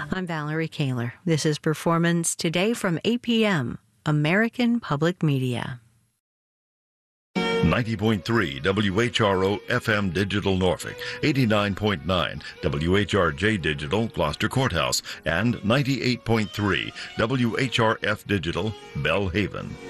I'm Valerie Kaler. This is Performance Today from 8 p.m., American Public Media. 90.3 WHRO FM Digital Norfolk, 89.9 WHRJ Digital Gloucester Courthouse, and 98.3 WHRF Digital Bellhaven.